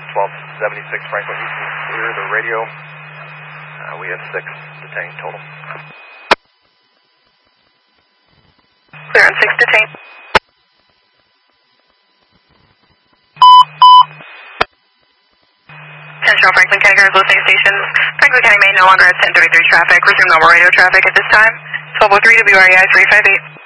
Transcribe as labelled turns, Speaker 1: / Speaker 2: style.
Speaker 1: 1276 Franklin Houston, clear the radio. We have 6 detained total.
Speaker 2: Clear on 6 detained. Central Franklin County Guards listening stations. Franklin County Main no longer has 1033 traffic. Resume normal radio traffic at this time. 1203 WREI 358.